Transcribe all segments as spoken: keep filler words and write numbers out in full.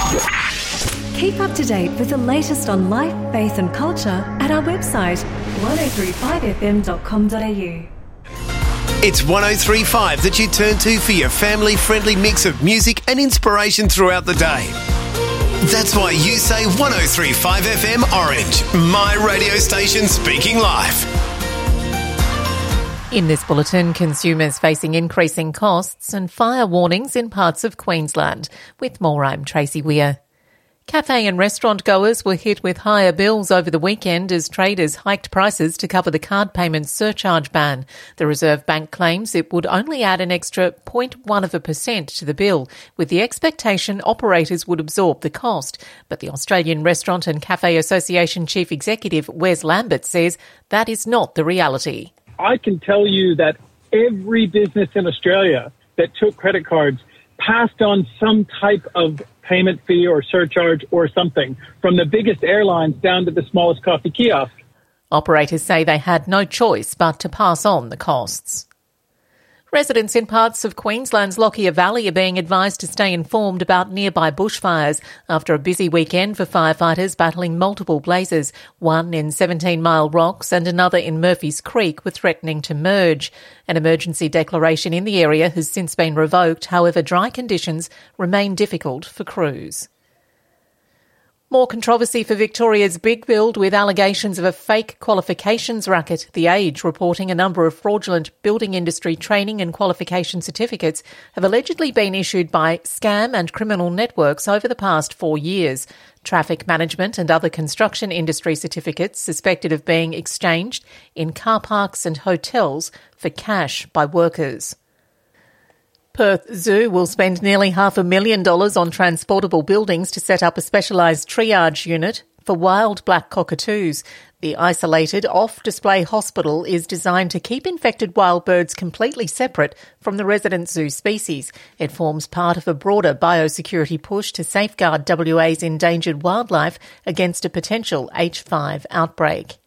Keep up to date with the latest on life, faith and culture at our website one oh three five f m dot com dot a u. It's one oh three point five that you turn to for your family-friendly mix of music and inspiration throughout the day. That's why you say one oh three point five F M Orange, my radio station speaking life. In this bulletin, consumers facing increasing costs and fire warnings in parts of Queensland. With more, I'm Tracy Weir. Cafe and restaurant goers were hit with higher bills over the weekend as traders hiked prices to cover the card payment surcharge ban. The Reserve Bank claims it would only add an extra zero point one of a percent to the bill, with the expectation operators would absorb the cost. But the Australian Restaurant and Cafe Association Chief Executive Wes Lambert says that is not the reality. I can tell you that every business in Australia that took credit cards passed on some type of payment fee or surcharge or something, from the biggest airlines down to the smallest coffee kiosk. Operators say they had no choice but to pass on the costs. Residents in parts of Queensland's Lockyer Valley are being advised to stay informed about nearby bushfires after a busy weekend for firefighters battling multiple blazes. One in seventeen Mile Rocks and another in Murphy's Creek were threatening to merge. An emergency declaration in the area has since been revoked. However, dry conditions remain difficult for crews. More controversy for Victoria's Big Build with allegations of a fake qualifications racket. The Age reporting a number of fraudulent building industry training and qualification certificates have allegedly been issued by scam and criminal networks over the past four years. Traffic management and other construction industry certificates suspected of being exchanged in car parks and hotels for cash by workers. Perth Zoo will spend nearly half a million dollars on transportable buildings to set up a specialised triage unit for wild black cockatoos. The isolated off-display hospital is designed to keep infected wild birds completely separate from the resident zoo species. It forms part of a broader biosecurity push to safeguard W A's endangered wildlife against a potential H five outbreak.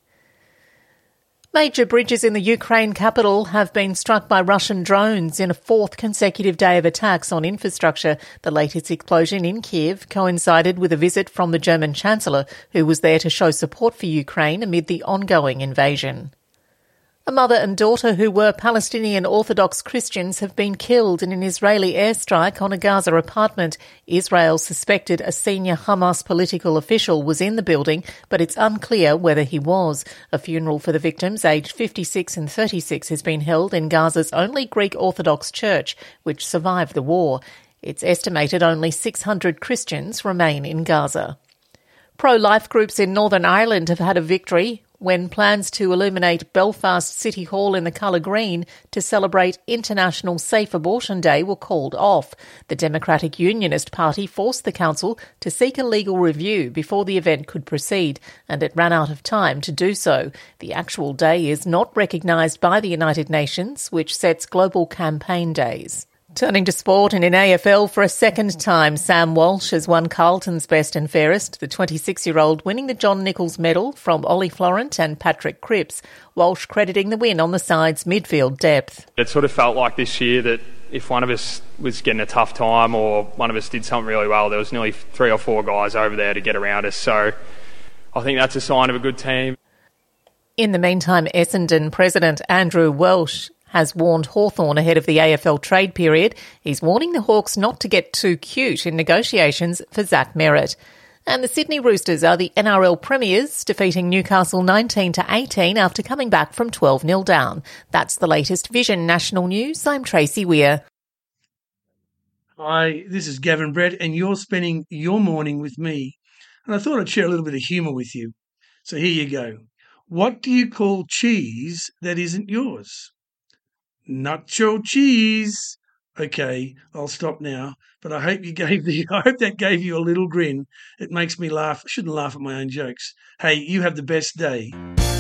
Major bridges in the Ukraine capital have been struck by Russian drones in a fourth consecutive day of attacks on infrastructure. The latest explosion in Kiev coincided with a visit from the German Chancellor, who was there to show support for Ukraine amid the ongoing invasion. A mother and daughter who were Palestinian Orthodox Christians have been killed in an Israeli airstrike on a Gaza apartment. Israel suspected a senior Hamas political official was in the building, but it's unclear whether he was. A funeral for the victims, aged fifty-six and thirty-six, has been held in Gaza's only Greek Orthodox church, which survived the war. It's estimated only six hundred Christians remain in Gaza. Pro-life groups in Northern Ireland have had a victory when plans to illuminate Belfast City Hall in the colour green to celebrate International Safe Abortion Day were called off. The Democratic Unionist Party forced the council to seek a legal review before the event could proceed, and it ran out of time to do so. The actual day is not recognised by the United Nations, which sets global campaign days. Turning to sport, and in A F L for a second time, Sam Walsh has won Carlton's best and fairest, the twenty-six-year-old winning the John Nichols medal from Ollie Florent and Patrick Cripps. Walsh crediting the win on the side's midfield depth. It sort of felt like this year that if one of us was getting a tough time or one of us did something really well, there was nearly three or four guys over there to get around us. So I think that's a sign of a good team. In the meantime, Essendon President Andrew Welsh has warned Hawthorn ahead of the A F L trade period. He's warning the Hawks not to get too cute in negotiations for Zach Merritt. And the Sydney Roosters are the N R L premiers, defeating Newcastle nineteen to eighteen after coming back from twelve nil down. That's the latest Vision National News. I'm Tracy Weir. Hi, this is Gavin Brett, and you're spending your morning with me. And I thought I'd share a little bit of humour with you. So here you go. What do you call cheese that isn't yours? Nacho cheese. Okay, I'll stop now. But I hope you gave the. I hope that gave you a little grin. It makes me laugh. I shouldn't laugh at my own jokes. Hey, you have the best day.